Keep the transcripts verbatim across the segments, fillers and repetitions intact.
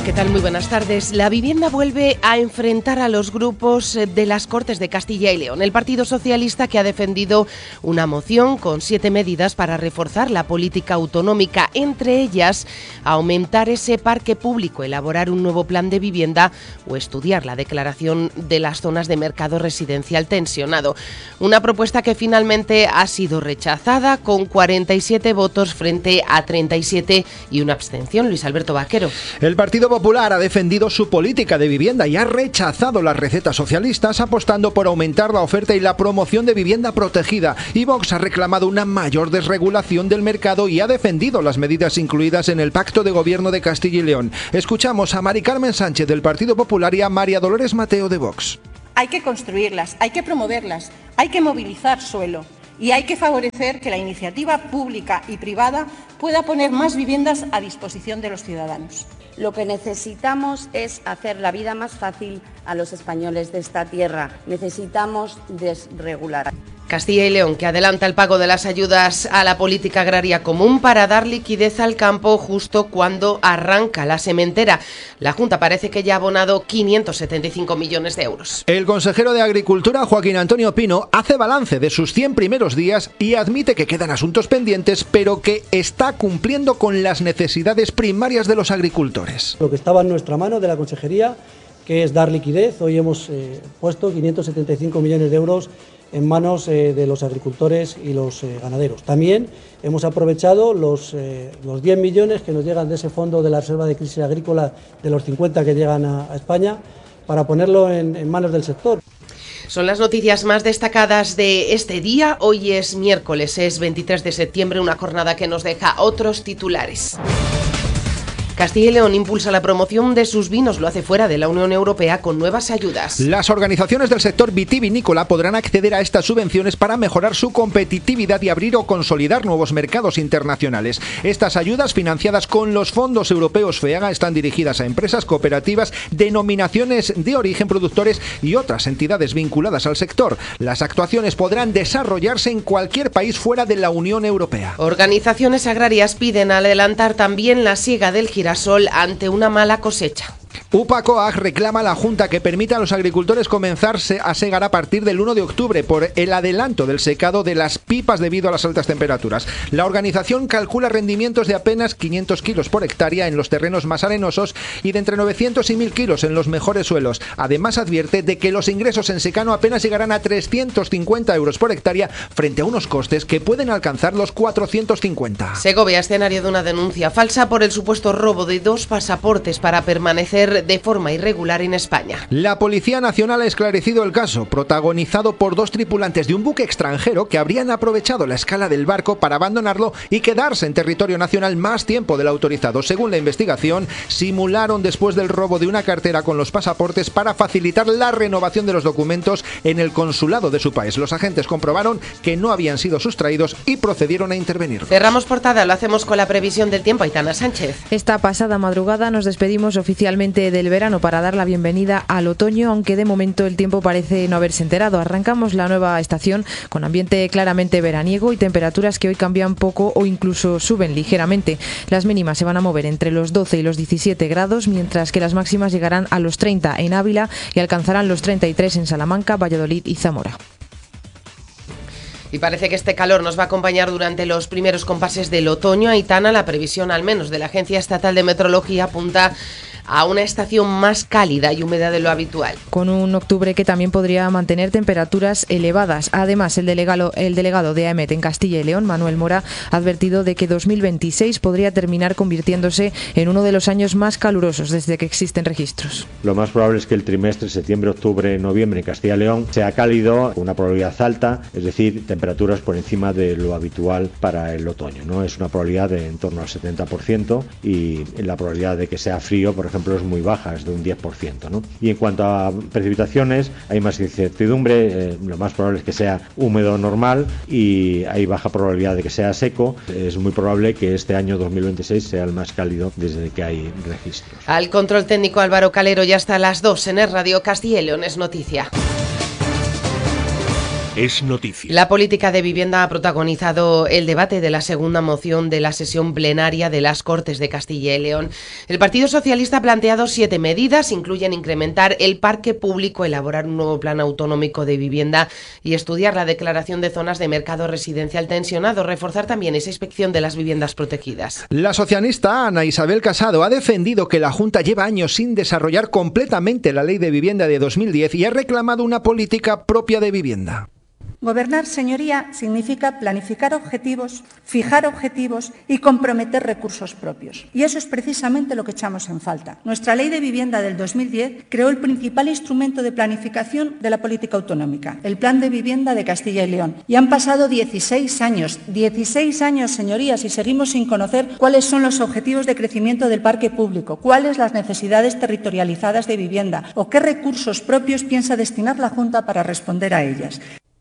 ¿Qué tal? Muy buenas tardes. La vivienda vuelve a enfrentar a los grupos de las Cortes de Castilla y León. El Partido Socialista, que ha defendido una moción con siete medidas para reforzar la política autonómica, entre ellas aumentar ese parque público, elaborar un nuevo plan de vivienda o estudiar la declaración de las zonas de mercado residencial tensionado. Una propuesta que finalmente ha sido rechazada con cuarenta y siete votos frente a treinta y siete y una abstención. Luis Alberto Vaquero. El Partido Popular ha defendido su política de vivienda y ha rechazado las recetas socialistas, apostando por aumentar la oferta y la promoción de vivienda protegida. Y Vox ha reclamado una mayor desregulación del mercado y ha defendido las medidas incluidas en el Pacto de Gobierno de Castilla y León. Escuchamos a Mari Carmen Sánchez del Partido Popular y a María Dolores Mateo de Vox. Hay que construirlas, hay que promoverlas, hay que movilizar suelo. Y hay que favorecer que la iniciativa pública y privada pueda poner más viviendas a disposición de los ciudadanos. Lo que necesitamos es hacer la vida más fácil a los españoles de esta tierra. Necesitamos desregular. Castilla y León, que adelanta el pago de las ayudas a la política agraria común para dar liquidez al campo justo cuando arranca la sementera. La Junta parece que ya ha abonado quinientos setenta y cinco millones de euros. El consejero de Agricultura, Joaquín Antonio Pino, hace balance de sus cien primeros días y admite que quedan asuntos pendientes, pero que está cumpliendo con las necesidades primarias de los agricultores. Lo que estaba en nuestra mano de la consejería, que es dar liquidez. Hoy hemos eh, puesto quinientos setenta y cinco millones de euros en manos eh, de los agricultores y los eh, ganaderos. También hemos aprovechado los, eh, los diez millones que nos llegan de ese fondo de la Reserva de Crisis Agrícola, de los cincuenta que llegan a, a España, para ponerlo en, en manos del sector. Son las noticias más destacadas de este día. Hoy es miércoles, es veintitrés de septiembre, una jornada que nos deja otros titulares. Castilla y León impulsa la promoción de sus vinos, lo hace fuera de la Unión Europea con nuevas ayudas. Las organizaciones del sector vitivinícola podrán acceder a estas subvenciones para mejorar su competitividad y abrir o consolidar nuevos mercados internacionales. Estas ayudas, financiadas con los fondos europeos FEAGA, están dirigidas a empresas, cooperativas, denominaciones de origen, productores y otras entidades vinculadas al sector. Las actuaciones podrán desarrollarse en cualquier país fuera de la Unión Europea. Organizaciones agrarias piden adelantar también la siega del girasol ante una mala cosecha. UPA-COAG reclama a la Junta que permita a los agricultores comenzar a segar a partir del uno de octubre por el adelanto del secado de las pipas debido a las altas temperaturas. La organización calcula rendimientos de apenas quinientos kilos por hectárea en los terrenos más arenosos y de entre novecientos y mil kilos en los mejores suelos. Además, advierte de que los ingresos en secano apenas llegarán a trescientos cincuenta euros por hectárea frente a unos costes que pueden alcanzar los cuatrocientos cincuenta. Segovia, escenario de una denuncia falsa por el supuesto robo de dos pasaportes para permanecer de forma irregular en España. La Policía Nacional ha esclarecido el caso, protagonizado por dos tripulantes de un buque extranjero que habrían aprovechado la escala del barco para abandonarlo y quedarse en territorio nacional más tiempo del autorizado. Según la investigación, simularon después del robo de una cartera con los pasaportes para facilitar la renovación de los documentos en el consulado de su país. Los agentes comprobaron que no habían sido sustraídos y procedieron a intervenir. Cerramos portada, lo hacemos con la previsión del tiempo. Aitana Sánchez. Esta pasada madrugada nos despedimos oficialmente del verano para dar la bienvenida al otoño, aunque de momento el tiempo parece no haberse enterado. Arrancamos la nueva estación con ambiente claramente veraniego y temperaturas que hoy cambian poco o incluso suben ligeramente. Las mínimas se van a mover entre los doce y los diecisiete grados, mientras que las máximas llegarán a los treinta en Ávila y alcanzarán los treinta y tres en Salamanca, Valladolid y Zamora. Y parece que este calor nos va a acompañar durante los primeros compases del otoño. Aitana, la previsión al menos de la Agencia Estatal de Meteorología apunta a una estación más cálida y húmeda de lo habitual. Con un octubre que también podría mantener temperaturas elevadas. Además, el delegado, el delegado de AEMET en Castilla y León, Manuel Mora, ha advertido de que dos mil veintiséis podría terminar convirtiéndose en uno de los años más calurosos desde que existen registros. Lo más probable es que el trimestre septiembre, octubre, noviembre en Castilla y León sea cálido, con una probabilidad alta, es decir, temperaturas por encima de lo habitual para el otoño, ¿no? Es una probabilidad de en torno al setenta por ciento y la probabilidad de que sea frío, por ejemplo, ejemplo, es muy baja, es de un diez por ciento, ¿no? Y en cuanto a precipitaciones, hay más incertidumbre, eh, lo más probable es que sea húmedo normal y hay baja probabilidad de que sea seco. Es muy probable que este año dos mil veintiséis sea el más cálido desde que hay registros. Al control técnico Álvaro Calero, ya hasta las dos en el Radio Castilla y León es noticia. es noticia. La política de vivienda ha protagonizado el debate de la segunda moción de la sesión plenaria de las Cortes de Castilla y León. El Partido Socialista ha planteado siete medidas, incluyen incrementar el parque público, elaborar un nuevo plan autonómico de vivienda y estudiar la declaración de zonas de mercado residencial tensionado, reforzar también esa inspección de las viviendas protegidas. La socialista Ana Isabel Casado ha defendido que la Junta lleva años sin desarrollar completamente la Ley de Vivienda de dos mil diez y ha reclamado una política propia de vivienda. Gobernar, señoría, significa planificar objetivos, fijar objetivos y comprometer recursos propios. Y eso es precisamente lo que echamos en falta. Nuestra Ley de Vivienda del dos mil diez creó el principal instrumento de planificación de la política autonómica, el Plan de Vivienda de Castilla y León. Y han pasado dieciséis años, dieciséis años, señorías, y seguimos sin conocer cuáles son los objetivos de crecimiento del parque público, cuáles las necesidades territorializadas de vivienda o qué recursos propios piensa destinar la Junta para responder a ellas.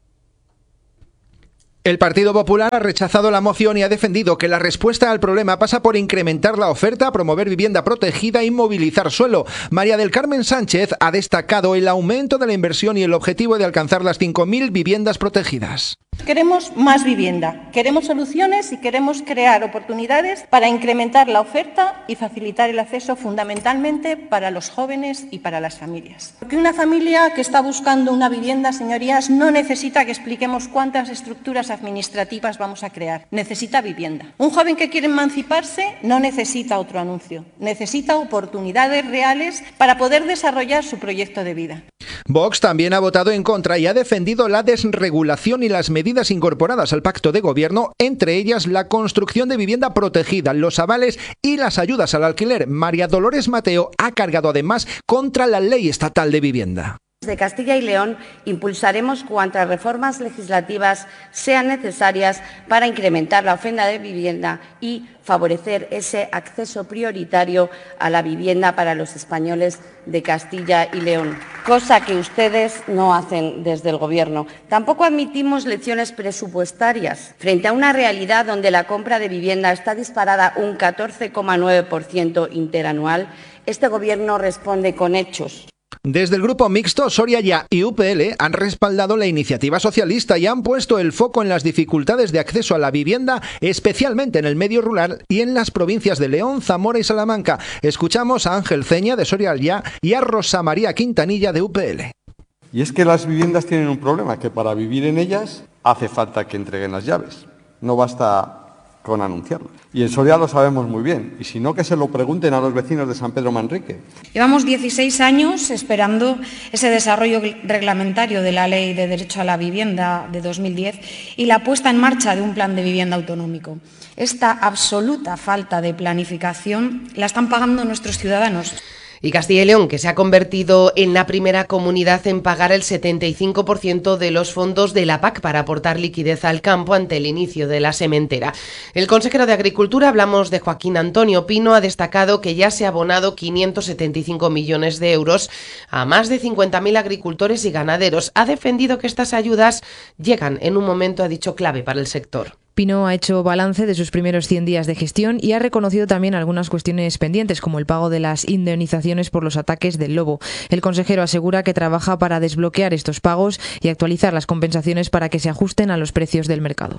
El Partido Popular ha rechazado la moción y ha defendido que la respuesta al problema pasa por incrementar la oferta, promover vivienda protegida y movilizar suelo. María del Carmen Sánchez ha destacado el aumento de la inversión y el objetivo de alcanzar las cinco mil viviendas protegidas. Queremos más vivienda, queremos soluciones y queremos crear oportunidades para incrementar la oferta y facilitar el acceso fundamentalmente para los jóvenes y para las familias. Porque una familia que está buscando una vivienda, señorías, no necesita que expliquemos cuántas estructuras administrativas vamos a crear, necesita vivienda. Un joven que quiere emanciparse no necesita otro anuncio, necesita oportunidades reales para poder desarrollar su proyecto de vida. Vox también ha votado en contra y ha defendido la desregulación y las medidas incorporadas al pacto de gobierno, entre ellas la construcción de vivienda protegida, los avales y las ayudas al alquiler. María Dolores Mateo ha cargado además contra la ley estatal de vivienda. De Castilla y León impulsaremos cuantas reformas legislativas sean necesarias para incrementar la oferta de vivienda y favorecer ese acceso prioritario a la vivienda para los españoles de Castilla y León, cosa que ustedes no hacen desde el Gobierno. Tampoco admitimos lecciones presupuestarias. Frente a una realidad donde la compra de vivienda está disparada un catorce coma nueve por ciento interanual, este Gobierno responde con hechos. Desde el grupo mixto, Soria Ya y U P L han respaldado la iniciativa socialista y han puesto el foco en las dificultades de acceso a la vivienda, especialmente en el medio rural y en las provincias de León, Zamora y Salamanca. Escuchamos a Ángel Ceña de Soria Ya y a Rosa María Quintanilla de U P L. Y es que las viviendas tienen un problema, que para vivir en ellas hace falta que entreguen las llaves. No basta con anunciarlo. Y en Soria lo sabemos muy bien, y si no, que se lo pregunten a los vecinos de San Pedro Manrique. Llevamos dieciséis años esperando ese desarrollo reglamentario de la Ley de Derecho a la Vivienda de dos mil diez y la puesta en marcha de un plan de vivienda autonómico. Esta absoluta falta de planificación la están pagando nuestros ciudadanos. Y Castilla y León, que se ha convertido en la primera comunidad en pagar el setenta y cinco por ciento de los fondos de la P A C para aportar liquidez al campo ante el inicio de la sementera. El consejero de Agricultura, hablamos de Joaquín Antonio Pino, ha destacado que ya se ha abonado quinientos setenta y cinco millones de euros a más de cincuenta mil agricultores y ganaderos. Ha defendido que estas ayudas llegan en un momento, ha dicho, clave para el sector. Pino ha hecho balance de sus primeros cien días de gestión y ha reconocido también algunas cuestiones pendientes, como el pago de las indemnizaciones por los ataques del lobo. El consejero asegura que trabaja para desbloquear estos pagos y actualizar las compensaciones para que se ajusten a los precios del mercado.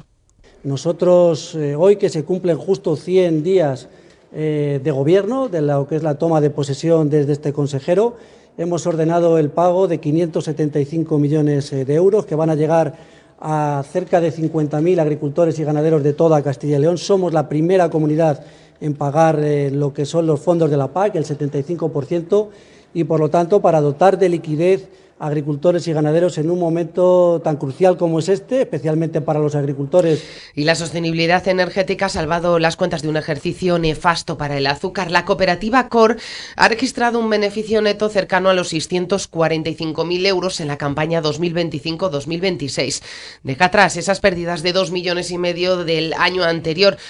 Nosotros, eh, hoy que se cumplen justo cien días eh, de gobierno, de lo que es la toma de posesión desde este consejero, hemos ordenado el pago de quinientos setenta y cinco millones de euros que van a llegar a cerca de cincuenta mil agricultores y ganaderos de toda Castilla y León. Somos la primera comunidad en pagar eh, lo que son los fondos de la P A C, el setenta y cinco por ciento, y por lo tanto para dotar de liquidez a agricultores y ganaderos en un momento tan crucial como es este, especialmente para los agricultores. Y la sostenibilidad energética ha salvado las cuentas de un ejercicio nefasto para el azúcar. La cooperativa C O R ha registrado un beneficio neto cercano a los seiscientos cuarenta y cinco mil euros en la campaña dos mil veinticinco dos mil veintiséis. Deja atrás esas pérdidas de dos millones y medio del año anterior.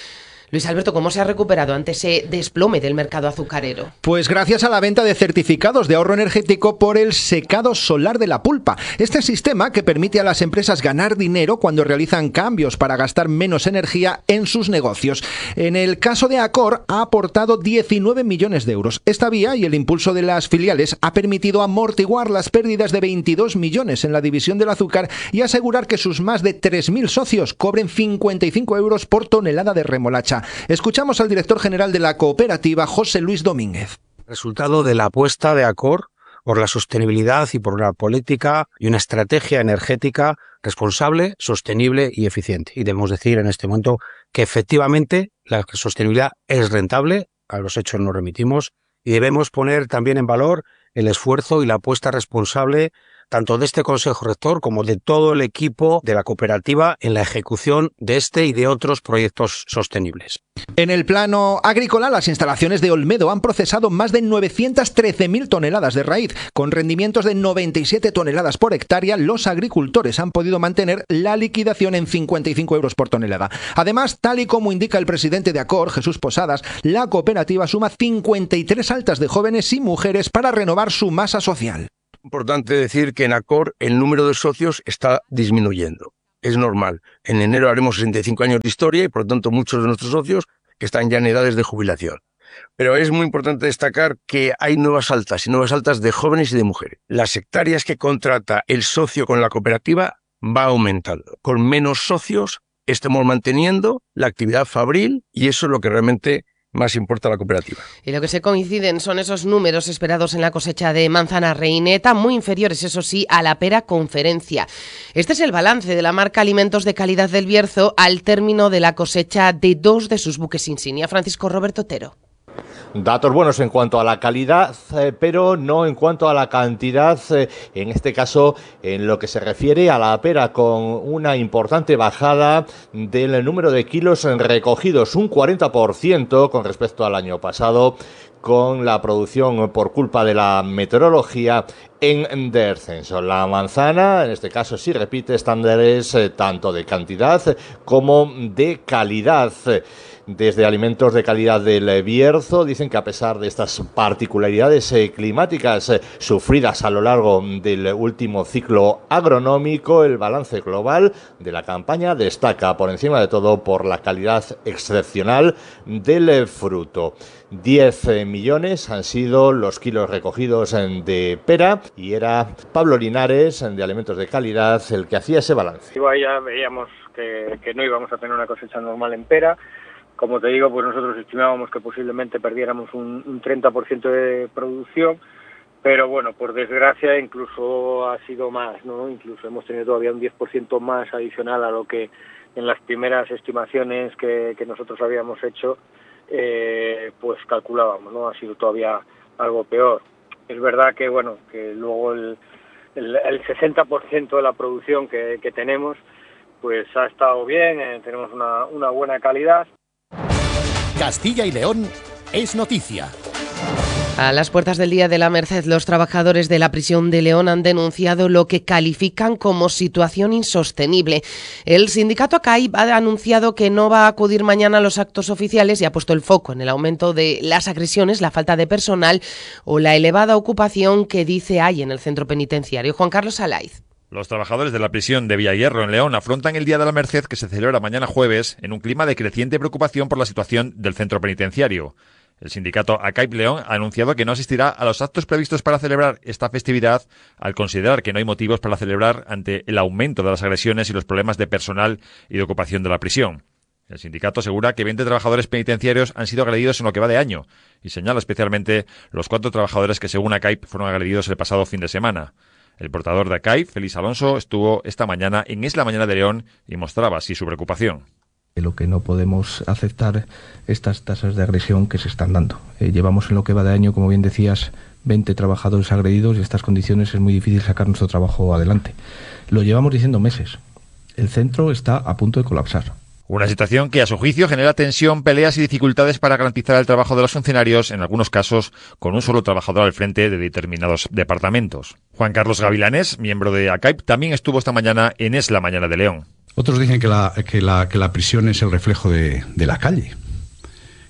Luis Alberto, ¿cómo se ha recuperado ante ese desplome del mercado azucarero? Pues gracias a la venta de certificados de ahorro energético por el secado solar de la pulpa. Este sistema que permite a las empresas ganar dinero cuando realizan cambios para gastar menos energía en sus negocios. En el caso de Accor ha aportado diecinueve millones de euros. Esta vía y el impulso de las filiales ha permitido amortiguar las pérdidas de veintidós millones en la división del azúcar y asegurar que sus más de tres mil socios cobren cincuenta y cinco euros por tonelada de remolacha. Escuchamos al director general de la cooperativa, José Luis Domínguez. Resultado de la apuesta de Accor por la sostenibilidad y por una política y una estrategia energética responsable, sostenible y eficiente. Y debemos decir en este momento que efectivamente la sostenibilidad es rentable, a los hechos nos remitimos, y debemos poner también en valor el esfuerzo y la apuesta responsable tanto de este Consejo Rector como de todo el equipo de la cooperativa en la ejecución de este y de otros proyectos sostenibles. En el plano agrícola, las instalaciones de Olmedo han procesado más de novecientas trece mil toneladas de raíz. Con rendimientos de noventa y siete toneladas por hectárea, los agricultores han podido mantener la liquidación en cincuenta y cinco euros por tonelada. Además, tal y como indica el presidente de Accor, Jesús Posadas, la cooperativa suma cincuenta y tres altas de jóvenes y mujeres para renovar su masa social. Importante decir que en Accor el número de socios está disminuyendo. Es normal. En enero haremos sesenta y cinco años de historia y por lo tanto muchos de nuestros socios que están ya en edades de jubilación. Pero es muy importante destacar que hay nuevas altas y nuevas altas de jóvenes y de mujeres. Las hectáreas que contrata el socio con la cooperativa va aumentando. Con menos socios estamos manteniendo la actividad fabril y eso es lo que realmente más importa a la cooperativa. Y lo que se coinciden son esos números esperados en la cosecha de manzana reineta, muy inferiores, eso sí, a la pera conferencia. Este es el balance de la marca Alimentos de Calidad del Bierzo al término de la cosecha de dos de sus buques insignia. Francisco Roberto Otero. Datos buenos en cuanto a la calidad, eh, pero no en cuanto a la cantidad, eh, en este caso en lo que se refiere a la pera, con una importante bajada del número de kilos recogidos, un cuarenta por ciento con respecto al año pasado, con la producción por culpa de la meteorología en descenso. La manzana, en este caso, sí repite estándares eh, tanto de cantidad como de calidad. Desde Alimentos de Calidad del Bierzo dicen que a pesar de estas particularidades eh, climáticas eh, sufridas a lo largo del último ciclo agronómico, el balance global de la campaña destaca por encima de todo por la calidad excepcional del eh, fruto. diez millones han sido los kilos recogidos de pera y era Pablo Linares de Alimentos de Calidad el que hacía ese balance. Igual ya veíamos que, que no íbamos a tener una cosecha normal en pera. Como te digo, pues nosotros estimábamos que posiblemente perdiéramos un, un treinta por ciento de producción, pero bueno, por desgracia incluso ha sido más, ¿no? Incluso hemos tenido todavía un diez por ciento más adicional a lo que en las primeras estimaciones que, que nosotros habíamos hecho, eh, pues calculábamos, ¿no? Ha sido todavía algo peor. Es verdad que, bueno, que luego el, el, el sesenta por ciento de la producción que, que tenemos, pues ha estado bien, eh, tenemos una, una buena calidad. Castilla y León es noticia. A las puertas del Día de la Merced, los trabajadores de la prisión de León han denunciado lo que califican como situación insostenible. El sindicato ACAIP ha anunciado que no va a acudir mañana a los actos oficiales y ha puesto el foco en el aumento de las agresiones, la falta de personal o la elevada ocupación que dice hay en el centro penitenciario. Juan Carlos Alaiz. Los trabajadores de la prisión de Villahierro, en León, afrontan el Día de la Merced que se celebra mañana jueves en un clima de creciente preocupación por la situación del centro penitenciario. El sindicato ACAIP León ha anunciado que no asistirá a los actos previstos para celebrar esta festividad al considerar que no hay motivos para celebrar ante el aumento de las agresiones y los problemas de personal y de ocupación de la prisión. El sindicato asegura que veinte trabajadores penitenciarios han sido agredidos en lo que va de año y señala especialmente los cuatro trabajadores que, según ACAIP, fueron agredidos el pasado fin de semana. El portador de ACAIP, Félix Alonso, estuvo esta mañana en Es la Mañana de León y mostraba así su preocupación. Lo que no podemos aceptar estas tasas de agresión que se están dando. Eh, llevamos en lo que va de año, como bien decías, veinte trabajadores agredidos y en estas condiciones es muy difícil sacar nuestro trabajo adelante. Lo llevamos diciendo meses. El centro está a punto de colapsar. Una situación que, a su juicio, genera tensión, peleas y dificultades para garantizar el trabajo de los funcionarios, en algunos casos con un solo trabajador al frente de determinados departamentos. Juan Carlos Gavilanes, miembro de ACAIP, también estuvo esta mañana en Es la Mañana de León. Otros dicen que la, que la, que la prisión es el reflejo de, de la calle.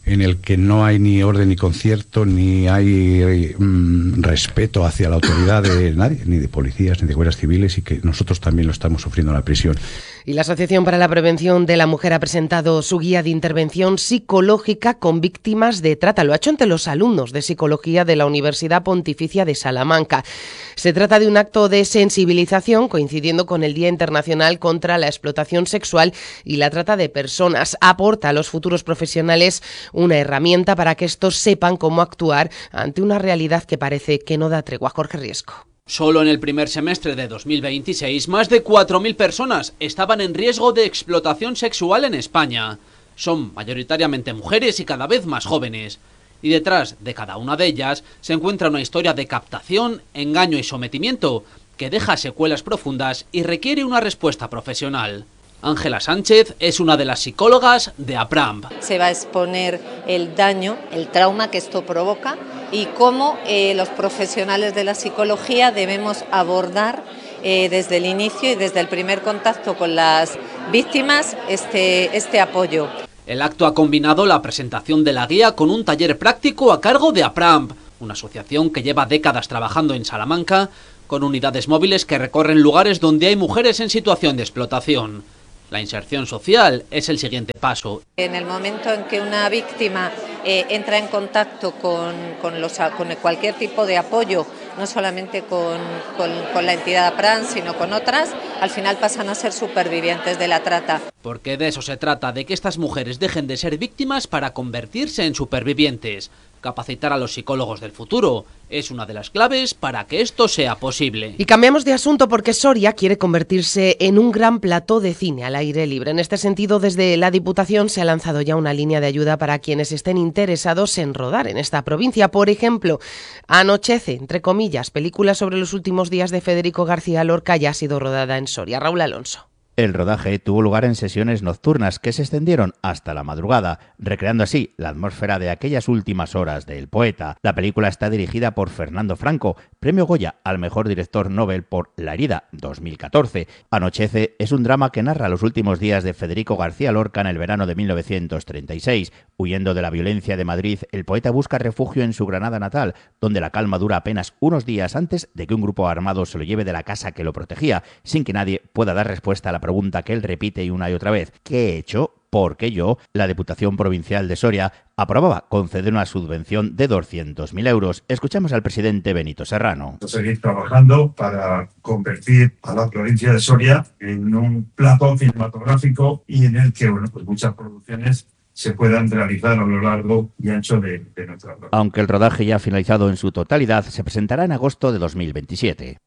en el que no hay ni orden ni concierto, ni hay mm, respeto hacia la autoridad de nadie, ni de policías, ni de guardias civiles, y que nosotros también lo estamos sufriendo en la prisión. Y la Asociación para la Prevención de la Mujer ha presentado su guía de intervención psicológica con víctimas de trata. Lo ha hecho ante los alumnos de Psicología de la Universidad Pontificia de Salamanca. Se trata de un acto de sensibilización coincidiendo con el Día Internacional contra la Explotación Sexual y la Trata de Personas. Aporta a los futuros profesionales una herramienta para que estos sepan cómo actuar ante una realidad que parece que no da tregua. Jorge Riesco. Solo en el primer semestre de dos mil veintiséis, más de cuatro mil personas estaban en riesgo de explotación sexual en España. Son mayoritariamente mujeres y cada vez más jóvenes. Y detrás de cada una de ellas se encuentra una historia de captación, engaño y sometimiento que deja secuelas profundas y requiere una respuesta profesional. Ángela Sánchez es una de las psicólogas de APRAMP. Se va a exponer el daño, el trauma que esto provoca y cómo eh, los profesionales de la psicología debemos abordar eh, desde el inicio y desde el primer contacto con las víctimas este, este apoyo. El acto ha combinado la presentación de la guía con un taller práctico a cargo de APRAMP, una asociación que lleva décadas trabajando en Salamanca con unidades móviles que recorren lugares donde hay mujeres en situación de explotación. La inserción social es el siguiente paso. En el momento en que una víctima eh, entra en contacto con, con, los, con cualquier tipo de apoyo, no solamente con, con, con la entidad APRAMP, sino con otras, al final pasan a ser supervivientes de la trata. Porque de eso se trata, de que estas mujeres dejen de ser víctimas para convertirse en supervivientes. Capacitar a los psicólogos del futuro es una de las claves para que esto sea posible. Y cambiamos de asunto porque Soria quiere convertirse en un gran plató de cine al aire libre. En este sentido, desde la Diputación se ha lanzado ya una línea de ayuda para quienes estén interesados en rodar en esta provincia. Por ejemplo, Anochece, entre comillas, película sobre los últimos días de Federico García Lorca, ya ha sido rodada en Soria. Raúl Alonso. El rodaje tuvo lugar en sesiones nocturnas que se extendieron hasta la madrugada, recreando así la atmósfera de aquellas últimas horas del poeta. La película está dirigida por Fernando Franco, premio Goya al mejor director Nobel por La herida, dos mil catorce. Anochece es un drama que narra los últimos días de Federico García Lorca en el verano de mil novecientos treinta y seis. Huyendo de la violencia de Madrid, el poeta busca refugio en su Granada natal, donde la calma dura apenas unos días antes de que un grupo armado se lo lleve de la casa que lo protegía, sin que nadie pueda dar respuesta a la pregunta que él repite una y otra vez: ¿qué he hecho? Porque yo, la Diputación Provincial de Soria, aprobaba conceder una subvención de doscientos mil euros. Escuchamos al presidente Benito Serrano. Seguir trabajando para convertir a la provincia de Soria en un plató cinematográfico y en el que, bueno, pues muchas producciones se puedan realizar a lo largo y ancho de, de nuestra provincia. Aunque el rodaje ya ha finalizado en su totalidad, se presentará en agosto de dos mil veintisiete.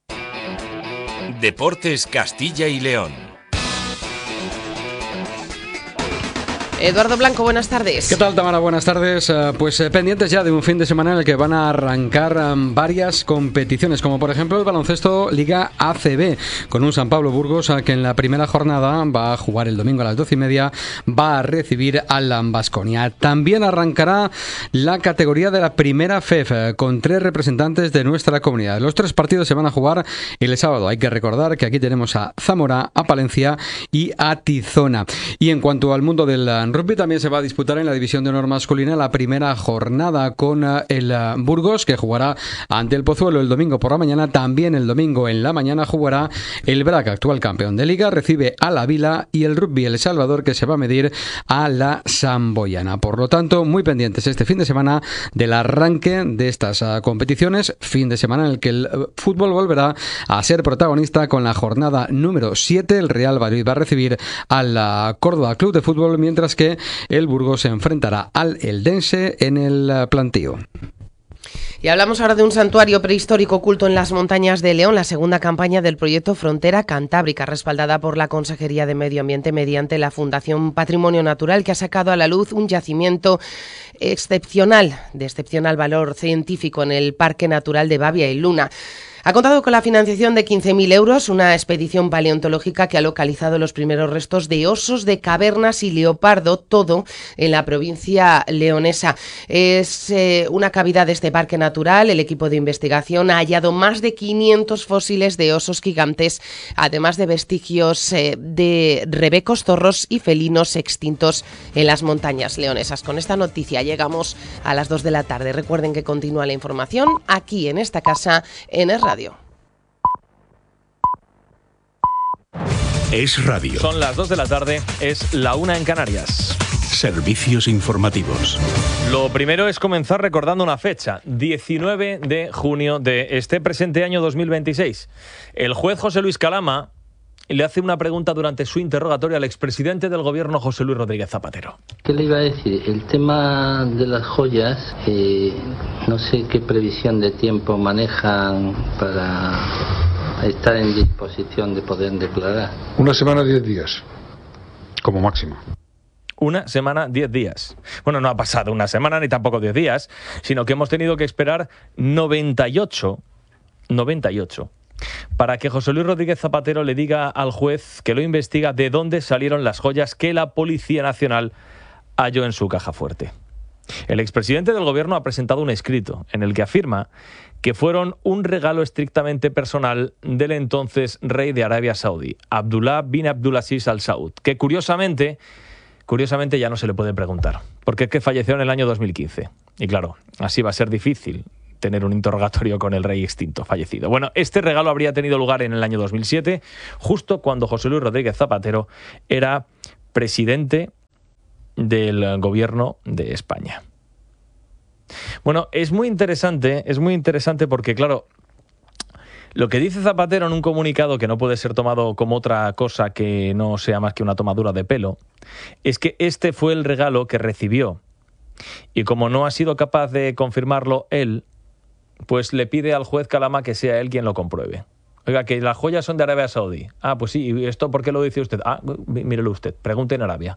Deportes Castilla y León. Eduardo Blanco, buenas tardes. ¿Qué tal, Tamara? Buenas tardes. Uh, pues eh, pendientes ya de un fin de semana en el que van a arrancar um, varias competiciones, como por ejemplo el baloncesto Liga A C B, con un San Pablo Burgos uh, que en la primera jornada va a jugar el domingo a las doce y media, va a recibir al Baskonia. También arrancará la categoría de la primera F E F uh, con tres representantes de nuestra comunidad. Los tres partidos se van a jugar el sábado. Hay que recordar que aquí tenemos a Zamora, a Palencia y a Tizona. Y en cuanto al mundo del uh, rugby, también se va a disputar en la división de honor masculina la primera jornada con uh, el uh, Burgos, que jugará ante el Pozuelo el domingo por la mañana. También el domingo en la mañana jugará el Braga, actual campeón de liga, recibe a la Vila, y el rugby El Salvador, que se va a medir a la Samboyana. Por lo tanto, muy pendientes este fin de semana del arranque de estas uh, competiciones, fin de semana en el que el uh, fútbol volverá a ser protagonista con la jornada número siete. El Real Valladolid va a recibir al uh, Córdoba Club de Fútbol, mientras que el Burgos se enfrentará al Eldense en el plantío. Y hablamos ahora de un santuario prehistórico oculto en las montañas de León, la segunda campaña del proyecto Frontera Cantábrica, respaldada por la Consejería de Medio Ambiente mediante la Fundación Patrimonio Natural, que ha sacado a la luz un yacimiento excepcional, de excepcional valor científico en el Parque Natural de Babia y Luna. Ha contado con la financiación de quince mil euros una expedición paleontológica que ha localizado los primeros restos de osos de cavernas y leopardo, todo en la provincia leonesa. Es eh, una cavidad de este parque natural. El equipo de investigación ha hallado más de quinientos fósiles de osos gigantes, además de vestigios eh, de rebecos, zorros y felinos extintos en las montañas leonesas. Con esta noticia llegamos a las dos de la tarde. Recuerden que continúa la información aquí en esta casa en Es Radio. Es Radio. Son las dos de la tarde, es la una en Canarias. Servicios informativos. Lo primero es comenzar recordando una fecha, diecinueve de junio de este presente año dos mil veintiséis. El juez José Luis Calama le hace una pregunta durante su interrogatorio al expresidente del gobierno, José Luis Rodríguez Zapatero. ¿Qué le iba a decir? El tema de las joyas, eh, no sé qué previsión de tiempo manejan para estar en disposición de poder declarar. Una semana, diez días, como máximo. Una semana, diez días. Bueno, no ha pasado una semana ni tampoco diez días, sino que hemos tenido que esperar noventa y ocho, noventa y ocho, para que José Luis Rodríguez Zapatero le diga al juez que lo investiga de dónde salieron las joyas que la Policía Nacional halló en su caja fuerte. El expresidente del gobierno ha presentado un escrito en el que afirma que fueron un regalo estrictamente personal del entonces rey de Arabia Saudí, Abdullah bin Abdulaziz Al Saud, que curiosamente, curiosamente ya no se le puede preguntar, porque es que falleció en el año dos mil quince. Y claro, así va a ser difícil tener un interrogatorio con el rey extinto, fallecido. Bueno, este regalo habría tenido lugar en el año dos mil siete, justo cuando José Luis Rodríguez Zapatero era presidente del gobierno de España. Bueno, es muy interesante, es muy interesante porque, claro, lo que dice Zapatero en un comunicado, que no puede ser tomado como otra cosa que no sea más que una tomadura de pelo, es que este fue el regalo que recibió. Y como no ha sido capaz de confirmarlo él, pues le pide al juez Calama que sea él quien lo compruebe. Oiga, que las joyas son de Arabia Saudí. Ah, pues sí, ¿y esto por qué lo dice usted? Ah, mírelo usted, pregunte en Arabia.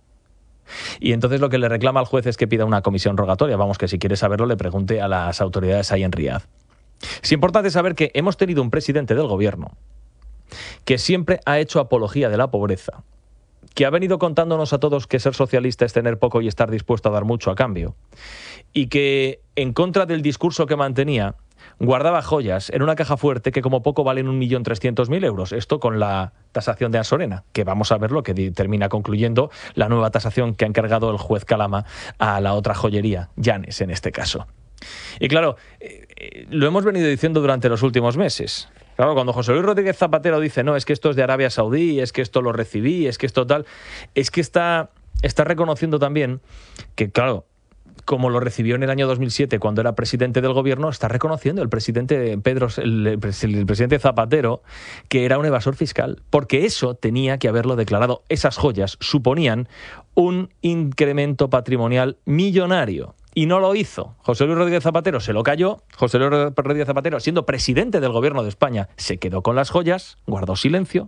Y entonces lo que le reclama al juez es que pida una comisión rogatoria. Vamos, que si quiere saberlo le pregunte a las autoridades ahí en Riad. Es importante saber que hemos tenido un presidente del gobierno que siempre ha hecho apología de la pobreza, que ha venido contándonos a todos que ser socialista es tener poco y estar dispuesto a dar mucho a cambio, y que, en contra del discurso que mantenía, guardaba joyas en una caja fuerte que como poco valen un millón trescientos mil euros. Esto con la tasación de Ansorena, que vamos a ver lo que termina concluyendo la nueva tasación que ha encargado el juez Calama a la otra joyería, Llanes en este caso. Y claro, eh, lo hemos venido diciendo durante los últimos meses. Claro, cuando José Luis Rodríguez Zapatero dice, no, es que esto es de Arabia Saudí, es que esto lo recibí, es que esto tal, es que está, está reconociendo también que, claro, como lo recibió en el año dos mil siete cuando era presidente del gobierno, está reconociendo el presidente Pedro, el, el presidente Zapatero, que era un evasor fiscal, porque eso tenía que haberlo declarado. Esas joyas suponían un incremento patrimonial millonario. Y no lo hizo. José Luis Rodríguez Zapatero se lo cayó. José Luis Rodríguez Zapatero, siendo presidente del gobierno de España, se quedó con las joyas, guardó silencio.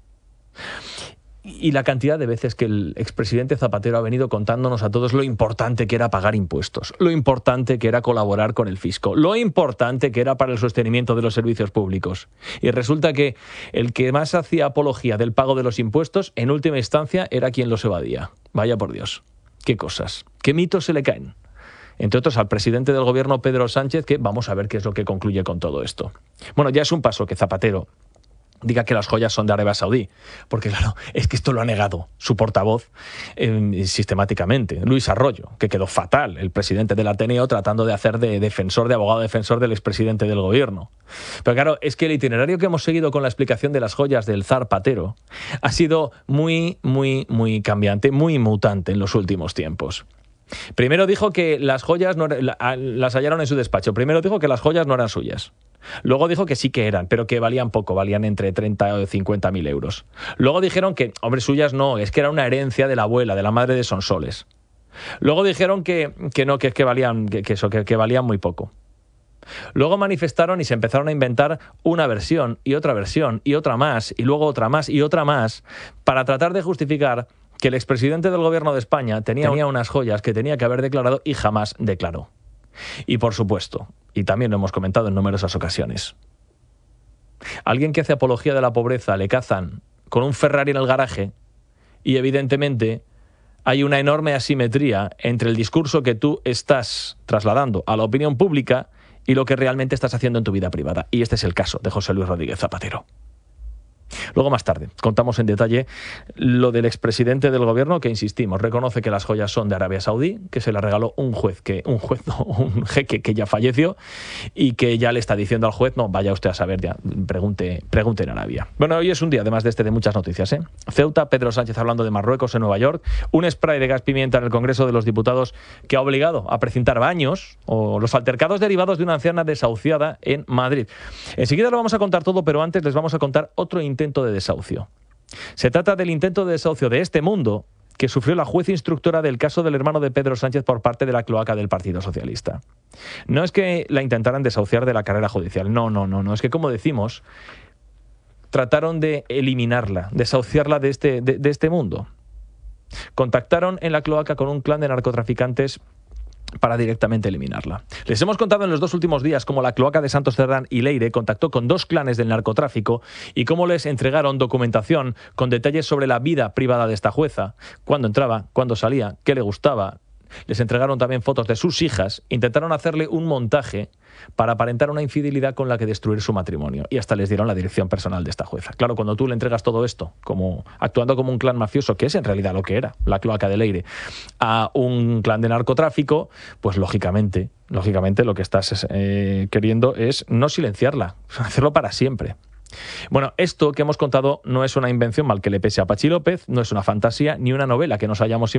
Y la cantidad de veces que el expresidente Zapatero ha venido contándonos a todos lo importante que era pagar impuestos, lo importante que era colaborar con el fisco, lo importante que era para el sostenimiento de los servicios públicos. Y resulta que el que más hacía apología del pago de los impuestos, en última instancia, era quien los evadía. Vaya por Dios. Qué cosas. Qué mitos se le caen. Entre otros al presidente del gobierno, Pedro Sánchez, que vamos a ver qué es lo que concluye con todo esto. Bueno, ya es un paso que Zapatero diga que las joyas son de Arabia Saudí, porque claro, es que esto lo ha negado su portavoz eh, sistemáticamente, Luis Arroyo, que quedó fatal, el presidente del Ateneo, tratando de hacer de defensor, de abogado defensor del expresidente del gobierno. Pero claro, es que el itinerario que hemos seguido con la explicación de las joyas del zar Patero ha sido muy, muy, muy cambiante, muy mutante en los últimos tiempos. Primero dijo que las joyas no, las hallaron en su despacho. Primero dijo que las joyas no eran suyas. Luego dijo que sí que eran, pero que valían poco, valían entre treinta o cincuenta mil euros. Luego dijeron que, hombre, suyas no, es que era una herencia de la abuela, de la madre de Sonsoles. Luego dijeron que, que no, que es que valían, que, que eso, que, que valían muy poco. Luego manifestaron y se empezaron a inventar una versión y otra versión y otra más y luego otra más y otra más para tratar de justificar que el expresidente del gobierno de España tenía, tenía unas joyas que tenía que haber declarado y jamás declaró. Y por supuesto, y también lo hemos comentado en numerosas ocasiones, alguien que hace apología de la pobreza le cazan con un Ferrari en el garaje y evidentemente hay una enorme asimetría entre el discurso que tú estás trasladando a la opinión pública y lo que realmente estás haciendo en tu vida privada. Y este es el caso de José Luis Rodríguez Zapatero. Luego, más tarde, contamos en detalle lo del expresidente del gobierno que, insistimos, reconoce que las joyas son de Arabia Saudí, que se le regaló un juez, que un juez, no, un jeque que ya falleció y que ya le está diciendo al juez, no, vaya usted a saber, ya, pregunte, pregunte en Arabia. Bueno, hoy es un día, además de este, de muchas noticias, ¿eh? Ceuta, Pedro Sánchez hablando de Marruecos en Nueva York, un spray de gas pimienta en el Congreso de los Diputados que ha obligado a precintar baños o los altercados derivados de una anciana desahuciada en Madrid. Enseguida lo vamos a contar todo, pero antes les vamos a contar otro intento de desahucio. Se trata del intento de desahucio de este mundo que sufrió la juez instructora del caso del hermano de Pedro Sánchez por parte de la cloaca del Partido Socialista. No es que la intentaran desahuciar de la carrera judicial, no, no, no, no, es que, como decimos, trataron de eliminarla, desahuciarla de este, de, de este mundo. Contactaron en la cloaca con un clan de narcotraficantes para directamente eliminarla. Les hemos contado en los dos últimos días cómo la cloaca de Santos Cerdán y Leire contactó con dos clanes del narcotráfico y cómo les entregaron documentación con detalles sobre la vida privada de esta jueza, cuándo entraba, cuándo salía, qué le gustaba. Les entregaron también fotos de sus hijas, intentaron hacerle un montaje para aparentar una infidelidad con la que destruir su matrimonio y hasta les dieron la dirección personal de esta jueza. Claro, cuando tú le entregas todo esto, como actuando como un clan mafioso, que es en realidad lo que era la cloaca de Leire, a un clan de narcotráfico, pues lógicamente, lógicamente lo que estás eh, queriendo es no silenciarla, hacerlo para siempre. Bueno, esto que hemos contado no es una invención, mal que le pese a Pachi López, no es una fantasía ni una novela que nos hayamos